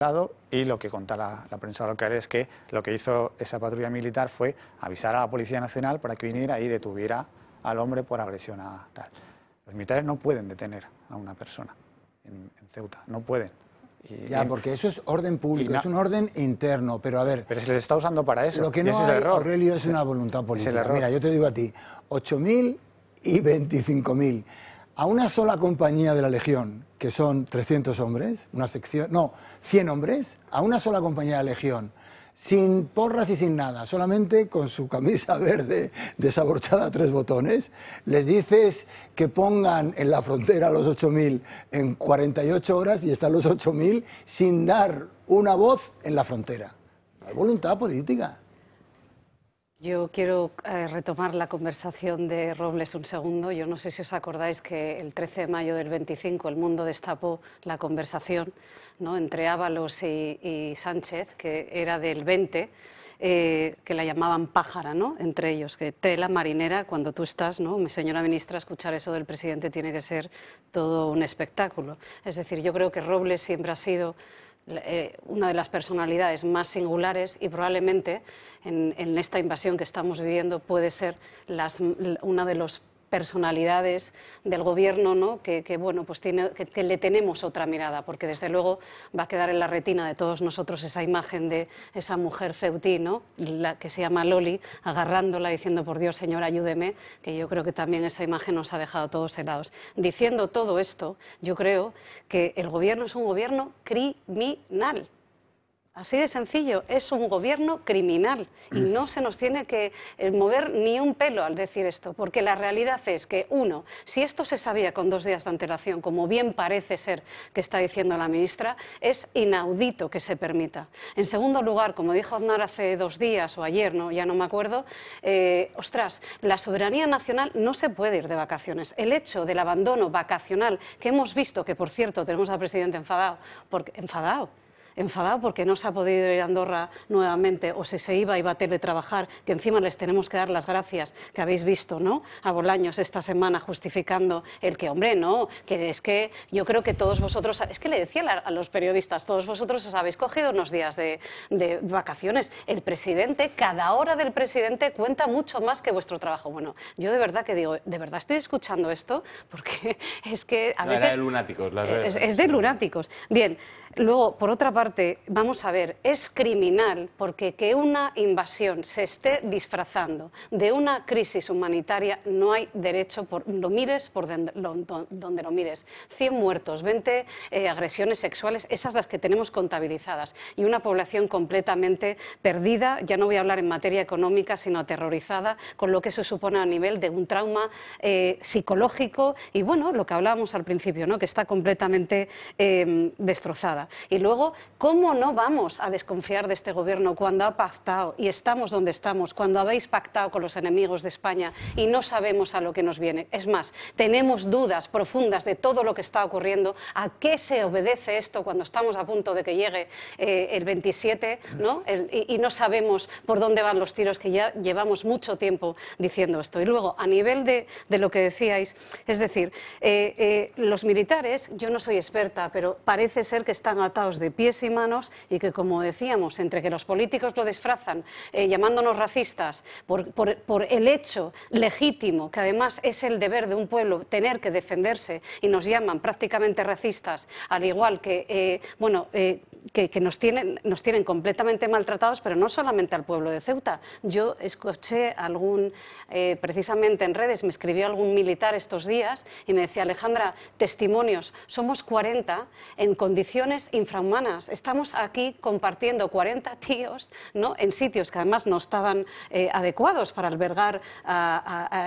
Y lo que cuenta la prensa local es que lo que hizo esa patrulla militar fue avisar a la Policía Nacional para que viniera y detuviera al hombre por agresión a tal. Los militares no pueden detener a una persona en Ceuta, no pueden. Ya, porque eso es orden público, es un orden interno, pero a ver... Pero se les está usando para eso, lo que no hay, Aurelio, es una voluntad política. Mira, yo te digo a ti, 8.000 y 25.000. A una sola compañía de la Legión, que son 300 hombres, una sección, no, 100 hombres, a una sola compañía de la Legión, sin porras y sin nada, solamente con su camisa verde desaborchada a 3 botones, les dices que pongan en la frontera a los 8.000 en 48 horas y están los 8.000 sin dar una voz en la frontera. Hay voluntad política. Yo quiero retomar la conversación de Robles un segundo. Yo no sé si os acordáis que el 13 de mayo del 25 El Mundo destapó la conversación, ¿no?, entre Ábalos y Sánchez, que era del 20, que la llamaban pájara, ¿no?, entre ellos, que tela marinera cuando tú estás, ¿no?, mi señora ministra, escuchar eso del presidente tiene que ser todo un espectáculo. Es decir, yo creo que Robles siempre ha sido una de las personalidades más singulares y probablemente en esta invasión que estamos viviendo puede ser una de las personalidades del gobierno, ¿no?, que bueno, pues que le tenemos otra mirada, porque desde luego va a quedar en la retina de todos nosotros esa imagen de esa mujer ceutí, ¿no?, la que se llama Loli, agarrándola diciendo por Dios, señor, ayúdeme, que yo creo que también esa imagen nos ha dejado todos helados. Diciendo todo esto, yo creo que el gobierno es un gobierno criminal. Así de sencillo, es un gobierno criminal y no se nos tiene que mover ni un pelo al decir esto, porque la realidad es que, uno, si esto se sabía con 2 días de antelación, como bien parece ser que está diciendo la ministra, es inaudito que se permita. En segundo lugar, como dijo Aznar hace 2 días o ayer, ¿no?, ya no me acuerdo, ostras, la soberanía nacional no se puede ir de vacaciones. El hecho del abandono vacacional que hemos visto, que por cierto tenemos al presidente enfadado porque no se ha podido ir a Andorra nuevamente, o si se iba a teletrabajar, que encima les tenemos que dar las gracias, que habéis visto, ¿no?, a Bolaños esta semana justificando el que, hombre, no, que es que yo creo que todos vosotros, es que le decía a los periodistas, todos vosotros os habéis cogido unos días de vacaciones. El presidente, cada hora del presidente cuenta mucho más que vuestro trabajo. Bueno, yo de verdad que digo, ¿de verdad estoy escuchando esto? Porque es que a veces... Era de lunáticos. Es de lunáticos. Bien, luego, por otra parte, vamos a ver, es criminal porque que una invasión se esté disfrazando de una crisis humanitaria no hay derecho, lo mires por donde lo mires. 100 muertos, 20 agresiones sexuales, esas las que tenemos contabilizadas, y una población completamente perdida, ya no voy a hablar en materia económica, sino aterrorizada, con lo que se supone a nivel de un trauma psicológico y, bueno, lo que hablábamos al principio, ¿no?, que está completamente destrozada. Y luego, ¿cómo no vamos a desconfiar de este gobierno cuando ha pactado y estamos donde estamos, cuando habéis pactado con los enemigos de España y no sabemos a lo que nos viene? Es más, tenemos dudas profundas de todo lo que está ocurriendo. ¿A qué se obedece esto cuando estamos a punto de que llegue el 27, ¿no?, y no sabemos por dónde van los tiros, que ya llevamos mucho tiempo diciendo esto? Y luego, a nivel de lo que decíais, es decir, los militares, yo no soy experta, pero parece ser que están atados de pies y manos y que, como decíamos, entre que los políticos lo disfrazan llamándonos racistas por el hecho legítimo, que además es el deber de un pueblo tener que defenderse, y nos llaman prácticamente racistas, al igual que, que nos tienen completamente maltratados, pero no solamente al pueblo de Ceuta. Yo escuché precisamente en redes, me escribió algún militar estos días y me decía, Alejandra, testimonios, somos 40 en condiciones infrahumanas, estamos aquí compartiendo 40 tíos, ¿no?, en sitios que además no estaban adecuados para albergar a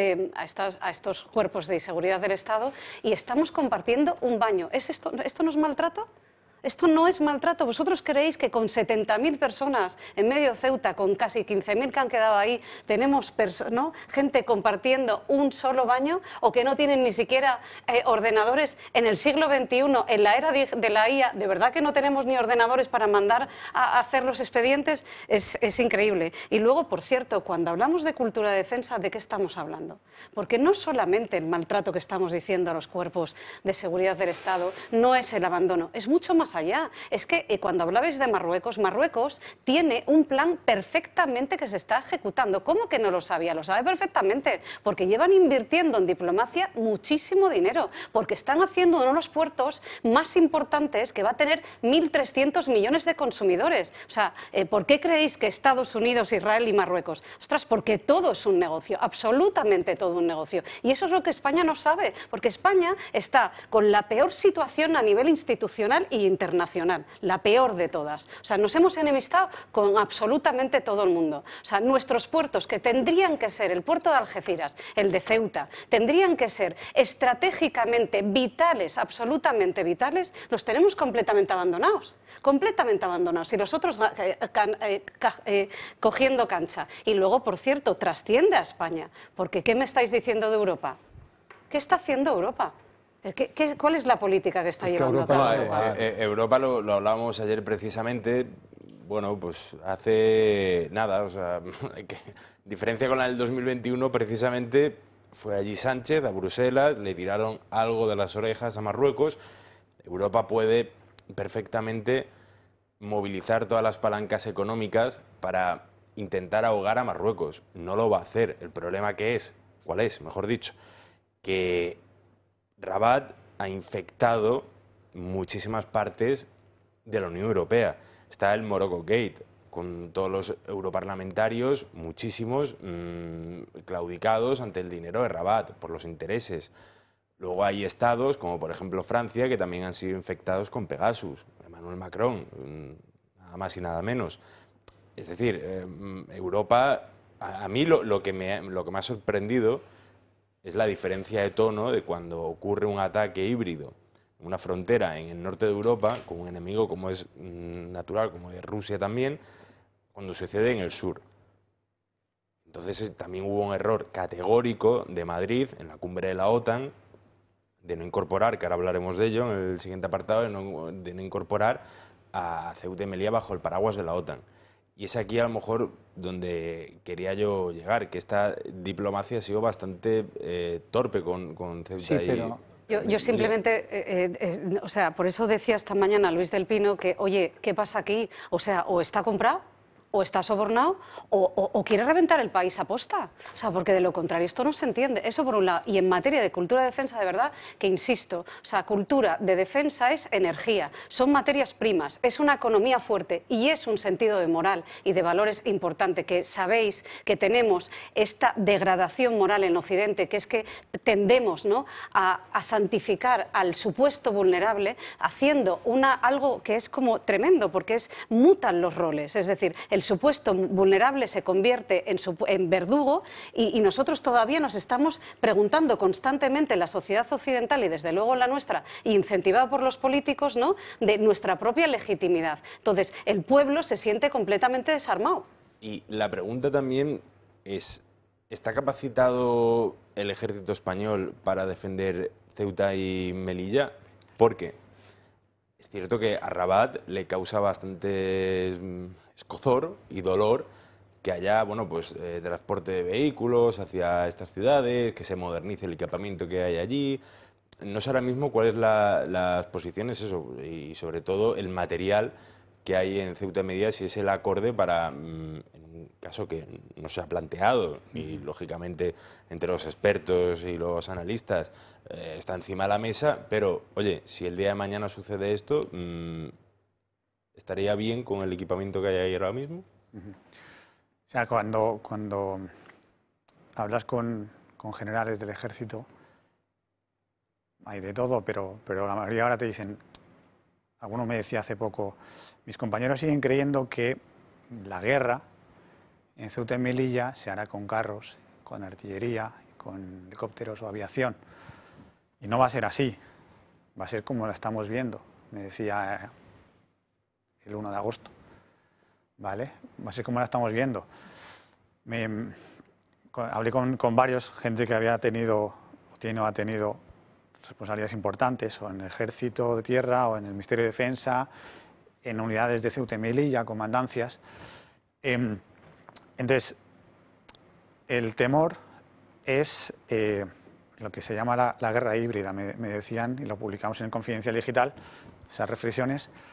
estos cuerpos de seguridad del Estado, y estamos compartiendo un baño. ¿Esto no es maltrato? Esto no es maltrato. ¿Vosotros creéis que con 70.000 personas en medio de Ceuta, con casi 15.000 que han quedado ahí, tenemos gente compartiendo un solo baño, o que no tienen ni siquiera ordenadores en el siglo XXI, en la era de la IA? ¿De verdad que no tenemos ni ordenadores para mandar a hacer los expedientes? Es increíble. Y luego, por cierto, cuando hablamos de cultura de defensa, ¿de qué estamos hablando? Porque no solamente el maltrato que estamos diciendo a los cuerpos de seguridad del Estado no es el abandono, es mucho más más allá. Es que cuando hablabais de Marruecos, Marruecos tiene un plan perfectamente que se está ejecutando. ¿Cómo que no lo sabía? Lo sabe perfectamente, porque llevan invirtiendo en diplomacia muchísimo dinero, porque están haciendo uno de los puertos más importantes que va a tener 1.300 millones de consumidores. O sea, ¿por qué creéis que Estados Unidos, Israel y Marruecos? Ostras, porque todo es un negocio, absolutamente todo un negocio. Y eso es lo que España no sabe, porque España está con la peor situación a nivel institucional e internacional, la peor de todas. O sea, nos hemos enemistado con absolutamente todo el mundo. O sea, nuestros puertos, que tendrían que ser el puerto de Algeciras, el de Ceuta, tendrían que ser estratégicamente vitales, absolutamente vitales, los tenemos completamente abandonados. Completamente abandonados. Y los otros cogiendo cancha. Y luego, por cierto, trasciende a España. Porque, ¿qué me estáis diciendo de Europa? ¿Qué está haciendo Europa? ¿Cuál es la política que está llevando a cabo Europa? Europa lo hablábamos ayer precisamente. Bueno, pues hace nada, o sea, diferencia con la del 2021, precisamente fue allí Sánchez a Bruselas, le tiraron algo de las orejas a Marruecos. Europa puede perfectamente movilizar todas las palancas económicas para intentar ahogar a Marruecos. No lo va a hacer. El problema ¿cuál es? Mejor dicho, que Rabat ha infectado muchísimas partes de la Unión Europea. Está el Morocco Gate, con todos los europarlamentarios, muchísimos, claudicados ante el dinero de Rabat, por los intereses. Luego hay estados, como por ejemplo Francia, que también han sido infectados con Pegasus. Emmanuel Macron, nada más y nada menos. Es decir, Europa, a mí lo que me ha sorprendido es la diferencia de tono de cuando ocurre un ataque híbrido en una frontera en el norte de Europa, con un enemigo como es natural, como es Rusia también, cuando sucede en el sur. Entonces también hubo un error categórico de Madrid en la cumbre de la OTAN, de no incorporar, que ahora hablaremos de ello en el siguiente apartado, de no incorporar a Ceuta y Melilla bajo el paraguas de la OTAN. Y es aquí a lo mejor donde quería yo llegar, que esta diplomacia ha sido bastante torpe con Ceuta sí, pero... Yo simplemente, o sea, por eso decía esta mañana Luis del Pino que, oye, ¿qué pasa aquí? O sea, o está comprado, o está sobornado, o quiere reventar el país a posta. O sea, porque de lo contrario esto no se entiende. Eso por un lado. Y en materia de cultura de defensa, de verdad, que insisto, o sea, cultura de defensa es energía, son materias primas, es una economía fuerte y es un sentido de moral y de valores importante, que sabéis que tenemos esta degradación moral en Occidente, que es que tendemos, ¿no?, a santificar al supuesto vulnerable haciendo algo que es como tremendo, porque mutan los roles. Es decir, el supuesto vulnerable se convierte en verdugo y nosotros todavía nos estamos preguntando constantemente en la sociedad occidental y desde luego la nuestra, incentivada por los políticos, ¿no?, de nuestra propia legitimidad. Entonces, el pueblo se siente completamente desarmado. Y la pregunta también es, ¿está capacitado el ejército español para defender Ceuta y Melilla? Porque es cierto que a Rabat le causa bastante escozor y dolor que haya, bueno, pues transporte de vehículos hacia estas ciudades, que se modernice el equipamiento que hay allí. No sé ahora mismo cuáles las posiciones, eso, y sobre todo el material que hay en Ceuta y Melilla, si es el acorde para, en un caso que no se ha planteado, y lógicamente entre los expertos y los analistas está encima de la mesa, pero oye, si el día de mañana sucede esto, ¿estaría bien con el equipamiento que hay ahí ahora mismo? O sea, cuando hablas con generales del ejército, hay de todo, pero la mayoría ahora te dicen, alguno me decía hace poco, mis compañeros siguen creyendo que la guerra en Ceuta y Melilla se hará con carros, con artillería, con helicópteros o aviación. Y no va a ser así, va a ser como la estamos viendo, me decía el 1 de agosto. ¿Vale? Va a ser como la estamos viendo. Hablé con varios, gente que había tenido o ha tenido responsabilidades importantes, o en el Ejército de Tierra, o en el Ministerio de Defensa, en unidades de Ceuta y Melilla, comandancias. Entonces, el temor es lo que se llama la guerra híbrida, me decían, y lo publicamos en Confidencial Digital, esas reflexiones,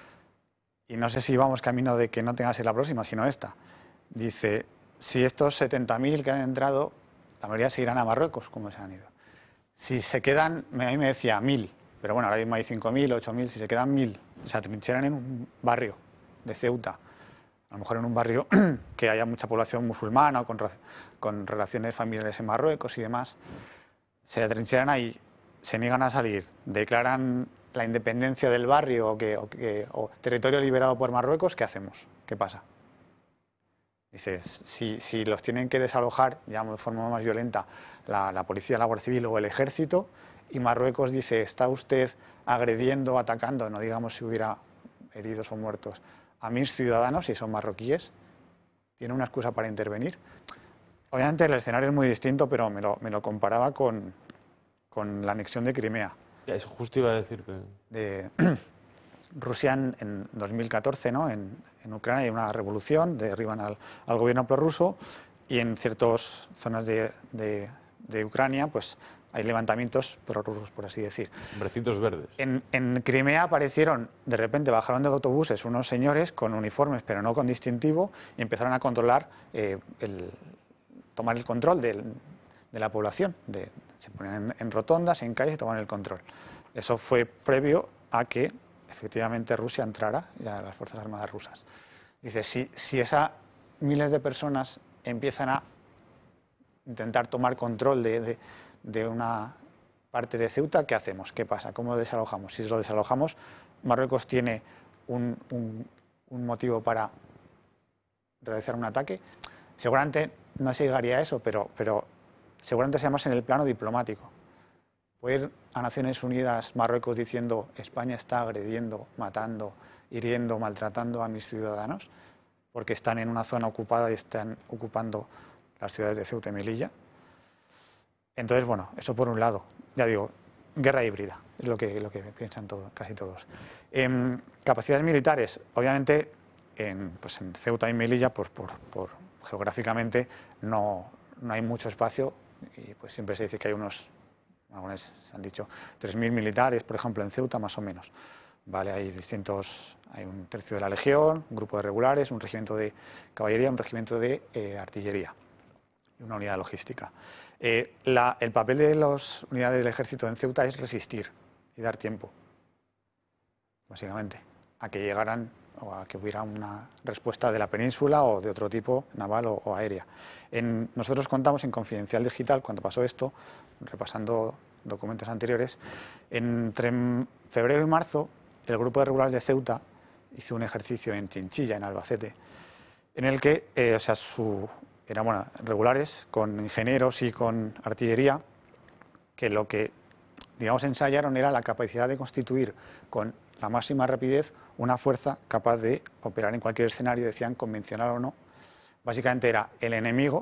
y no sé si vamos camino de que no tenga que ser la próxima, sino esta. Dice, si estos 70.000 que han entrado, la mayoría se irán a Marruecos, como se han ido. Si se quedan, a mí me decía 1.000, pero bueno, ahora mismo hay 5.000, 8.000, si se quedan 1.000, se atrincheran en un barrio de Ceuta, a lo mejor en un barrio que haya mucha población musulmana o con relaciones familiares en Marruecos y demás, se atrincheran ahí, se niegan a salir, declaran la independencia del barrio o territorio liberado por Marruecos, ¿qué hacemos? ¿Qué pasa? Dices, si los tienen que desalojar ya de forma más violenta la policía, la Guardia Civil o el ejército, y Marruecos dice, está usted agrediendo, atacando, no digamos si hubiera heridos o muertos, a mis ciudadanos, si son marroquíes, ¿tiene una excusa para intervenir? Obviamente el escenario es muy distinto, pero me lo comparaba con la anexión de Crimea. Eso justo iba a decirte. De Rusia en 2014, ¿no? En Ucrania hay una revolución, derriban al gobierno prorruso, y en ciertas zonas de Ucrania pues hay levantamientos prorrusos, por así decir. Hombrecitos verdes. En Crimea aparecieron, de repente bajaron de autobuses unos señores con uniformes pero no con distintivo y empezaron a controlar, tomar el control de la población. Se ponían en rotondas, en calles y tomaban el control. Eso fue previo a que efectivamente Rusia entrara, ya las Fuerzas Armadas rusas. Dice, si esas miles de personas empiezan a intentar tomar control de una parte de Ceuta, ¿qué hacemos? ¿Qué pasa? ¿Cómo lo desalojamos? Si lo desalojamos, Marruecos tiene un motivo para realizar un ataque. Seguramente no se llegaría a eso, pero seguramente sea más en el plano diplomático. Puede ir a Naciones Unidas Marruecos diciendo España está agrediendo, matando, hiriendo, maltratando a mis ciudadanos porque están en una zona ocupada y están ocupando las ciudades de Ceuta y Melilla. Entonces, bueno, eso por un lado. Ya digo, guerra híbrida, es lo que piensan casi todos. Capacidades militares, obviamente, pues en Ceuta y Melilla, por geográficamente, no hay mucho espacio y pues siempre se dice que hay algunos se han dicho 3.000 militares, por ejemplo, en Ceuta, más o menos. Vale, hay un tercio de la Legión, un grupo de regulares, un regimiento de caballería, un regimiento de artillería y una unidad logística. El papel de las unidades del ejército en Ceuta es resistir y dar tiempo, básicamente, a que llegaran o a que hubiera una respuesta de la península o de otro tipo, naval o aérea. Nosotros contamos en Confidencial Digital, cuando pasó esto, repasando documentos anteriores, entre febrero y marzo, el grupo de regulares de Ceuta hizo un ejercicio en Chinchilla, en Albacete, en el que, eran regulares con ingenieros y con artillería, que lo que, digamos, ensayaron era la capacidad de constituir con la máxima rapidez una fuerza capaz de operar en cualquier escenario, decían, convencional o no. Básicamente era el enemigo,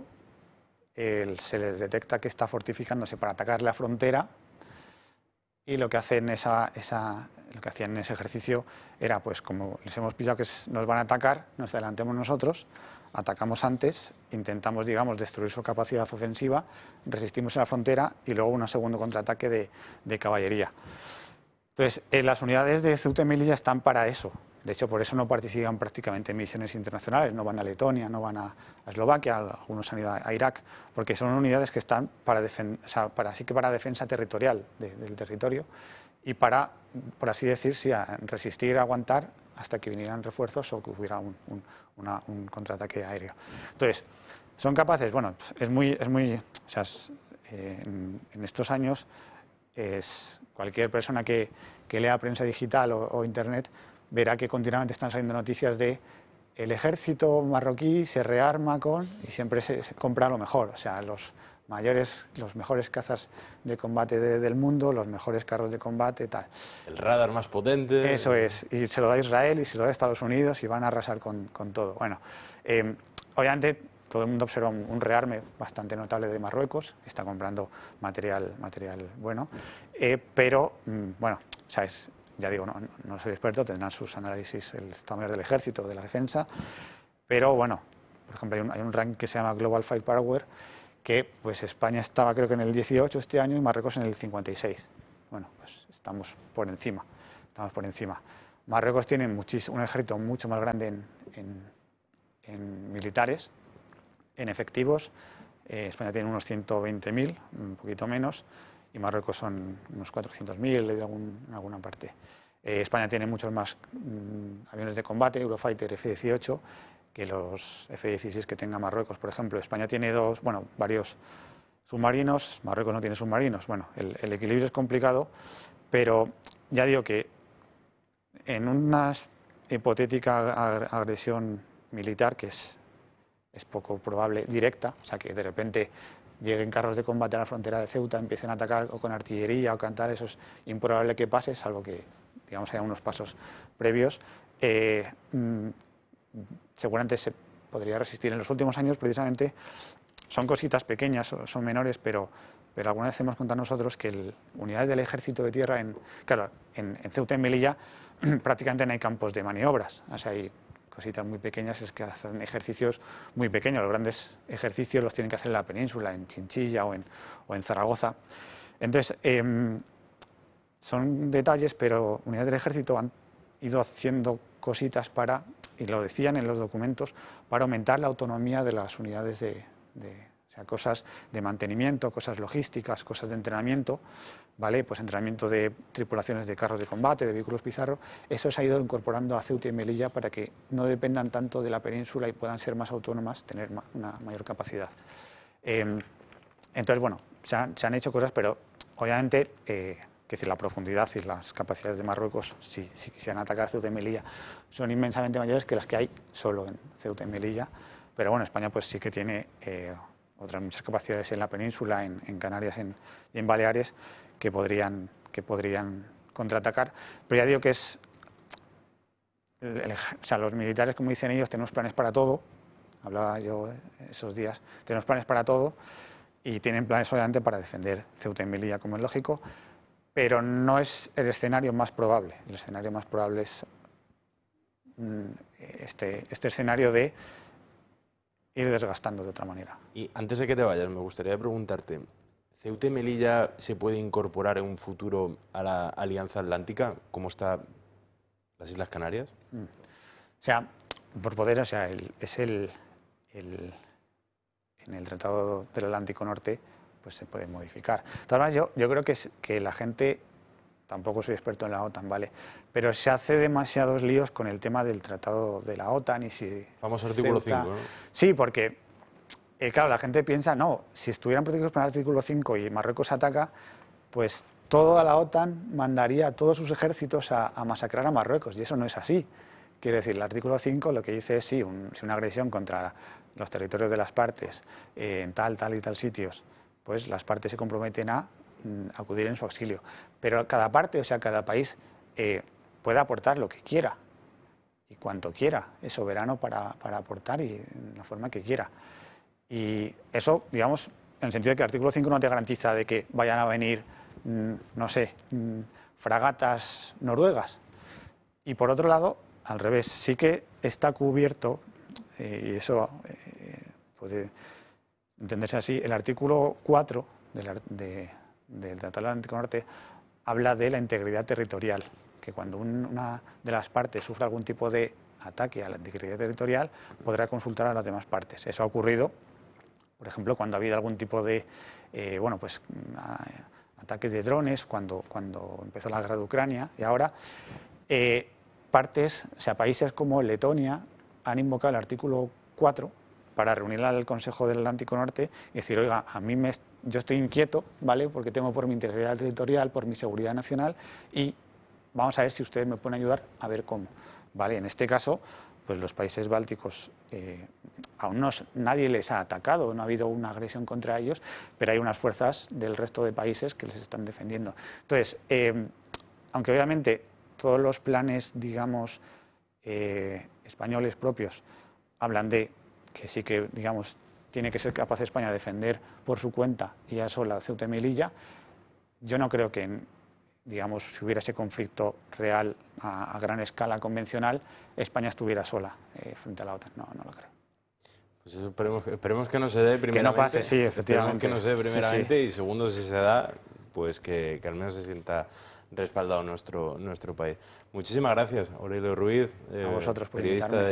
se les detecta que está fortificándose para atacar la frontera, y lo que hacen lo que hacían en ese ejercicio era, pues como les hemos pillado que nos van a atacar, nos adelantemos nosotros, atacamos antes, intentamos, digamos, destruir su capacidad ofensiva, resistimos en la frontera y luego un segundo contraataque de caballería. Entonces, las unidades de Ceuta y Melilla están para eso. De hecho, por eso no participan prácticamente en misiones internacionales, no van a Letonia, no van a Eslovaquia, algunos han ido a Irak, porque son unidades que están para defensa territorial del territorio y para, por así decir, resistir, aguantar hasta que vinieran refuerzos o que hubiera un contraataque aéreo. Entonces, son capaces, bueno, en estos años cualquier persona que lea prensa digital o internet verá que continuamente están saliendo noticias de el ejército marroquí se rearma y siempre se compra lo mejor, o sea, los mejores cazas de combate del mundo, los mejores carros de combate, tal. El radar más potente. Eso es, y se lo da Israel y se lo da Estados Unidos y van a arrasar con todo. Bueno, obviamente todo el mundo observa un rearme bastante notable de Marruecos, está comprando material bueno, pero, bueno, o sea, ya digo, no soy experto, tendrán sus análisis el Estado Mayor del Ejército, de la Defensa, pero bueno, por ejemplo, hay un ranking que se llama Global Firepower, que pues España estaba creo que en el 18 este año y Marruecos en el 56. Bueno, pues estamos por encima. Marruecos tiene un ejército mucho más grande en militares, en efectivos. España tiene unos 120.000, un poquito menos, y Marruecos son unos 400.000 en alguna parte. España tiene muchos más aviones de combate, Eurofighter, F-18, que los F-16 que tenga Marruecos, por ejemplo. España tiene varios submarinos, Marruecos no tiene submarinos. Bueno, el equilibrio es complicado, pero ya digo que en una hipotética agresión militar, que es poco probable, directa, o sea, que de repente lleguen carros de combate a la frontera de Ceuta, empiecen a atacar o con artillería o cantar, eso es improbable que pase, salvo que, digamos, haya unos pasos previos. Seguramente se podría resistir. En los últimos años, precisamente, son cositas pequeñas, son menores, pero alguna vez hemos contado nosotros que unidades del ejército de tierra, en Ceuta y Melilla, prácticamente no hay campos de maniobras, o sea, hay cositas muy pequeñas, es que hacen ejercicios muy pequeños. Los grandes ejercicios los tienen que hacer en la península, en Chinchilla o en Zaragoza. Entonces, son detalles, pero unidades del ejército han ido haciendo cositas y lo decían en los documentos, para aumentar la autonomía de las unidades o sea, cosas de mantenimiento, cosas logísticas, cosas de entrenamiento, ¿vale? Pues entrenamiento de tripulaciones de carros de combate, de vehículos Pizarro. Eso se ha ido incorporando a Ceuta y Melilla para que no dependan tanto de la península y puedan ser más autónomas, tener una mayor capacidad. Entonces, bueno, se han hecho cosas, pero obviamente que la profundidad y las capacidades de Marruecos, si quisieran atacar a Ceuta y Melilla, son inmensamente mayores que las que hay solo en Ceuta y Melilla. Pero bueno, España pues sí que tiene otras muchas capacidades en la península, en Canarias y en Baleares, que podrían contraatacar. Pero ya digo que o sea, los militares, como dicen ellos, tenemos planes para todo. Hablaba yo esos días, tenemos planes para todo y tienen planes obviamente para defender Ceuta y Melilla, como es lógico, pero no es el escenario más probable. El escenario más probable es este escenario de ir desgastando de otra manera. Y antes de que te vayas, me gustaría preguntarte, ¿Ceuta y Melilla se puede incorporar en un futuro a la Alianza Atlántica? ¿Cómo están las Islas Canarias? O sea, por poder, o sea, en el Tratado del Atlántico Norte pues se puede modificar. De todas maneras, yo creo que la gente, tampoco soy experto en la OTAN, ¿vale? Pero se hace demasiados líos con el tema del Tratado de la OTAN y si... Famoso artículo 5, ¿no? Sí, porque, claro, la gente piensa, no, si estuvieran protegidos por el artículo 5 y Marruecos ataca, pues toda la OTAN mandaría a todos sus ejércitos a masacrar a Marruecos, y eso no es así. Quiero decir, el artículo 5 lo que dice es, sí, si una agresión contra los territorios de las partes en tal y tal sitios, pues las partes se comprometen a acudir en su auxilio. Pero cada parte, o sea, cada país puede aportar lo que quiera y cuanto quiera, es soberano para aportar y en la forma que quiera. Y eso, digamos, en el sentido de que el artículo 5 no te garantiza de que vayan a venir, no sé, fragatas noruegas. Y por otro lado, al revés, sí que está cubierto, y eso puede entenderse así, el artículo 4 del Tratado del Atlántico Norte habla de la integridad territorial, que cuando una de las partes sufre algún tipo de ataque a la integridad territorial podrá consultar a las demás partes. Eso ha ocurrido, por ejemplo, cuando ha habido algún tipo de ataques de drones, cuando empezó la guerra de Ucrania, y ahora países como Letonia han invocado el artículo 4 para reunir al Consejo del Atlántico Norte y decir, oiga, yo estoy inquieto, ¿vale?, porque temo por mi integridad territorial, por mi seguridad nacional, y vamos a ver si ustedes me pueden ayudar a ver cómo. ¿Vale? En este caso, pues los países bálticos aún nadie les ha atacado, no ha habido una agresión contra ellos, pero hay unas fuerzas del resto de países que les están defendiendo. Entonces, aunque obviamente todos los planes, digamos, españoles propios hablan de que sí que, digamos, tiene que ser capaz España de defender por su cuenta y a sola Ceuta y Melilla, yo no creo que, digamos, si hubiera ese conflicto real a gran escala convencional, España estuviera sola frente a la OTAN. No lo creo. Pues eso esperemos que no se dé primeramente. Que no pase, sí, efectivamente. Que no se dé primeramente, sí. Y segundo, si se da, pues que al menos se sienta respaldado nuestro país. Muchísimas gracias, Aurelio Ruiz, a vosotros por periodista invitarme.